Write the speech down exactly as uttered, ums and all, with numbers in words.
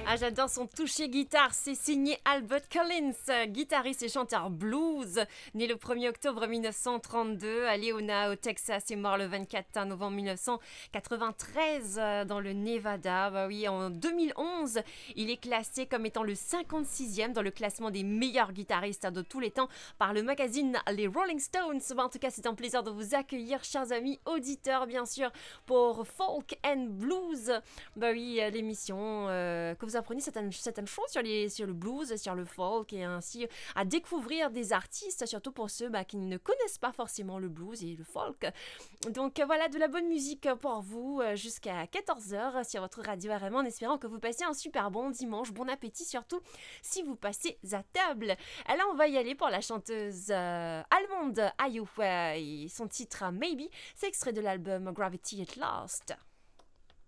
Ah, j'adore son toucher guitare, c'est signé Albert Collins, guitariste et chanteur blues, né le premier octobre mille neuf cent trente-deux à Leona au Texas et mort le vingt-quatre novembre mille neuf cent quatre-vingt-treize dans le Nevada. Bah oui, en deux mille onze, il est classé comme étant le cinquante-sixième dans le classement des meilleurs guitaristes de tous les temps par le magazine Les Rolling Stones. Bah, en tout cas, c'est un plaisir de vous accueillir, chers amis auditeurs, bien sûr, pour Folk and Blues. Bah oui, l'émission euh, que vous apprenez certaines, certaines choses sur, les, sur le blues, sur le folk et ainsi à découvrir des artistes, surtout pour ceux bah, qui ne connaissent pas forcément le blues et le folk. Donc euh, voilà, de la bonne musique pour vous euh, jusqu'à quatorze heures sur votre radio R M en espérant que vous passez un super bon dimanche, bon appétit surtout si vous passez à table. Alors on va y aller pour la chanteuse euh, allemande Ai Weiwei et son titre Maybe, c'est extrait de l'album Gravity at Last.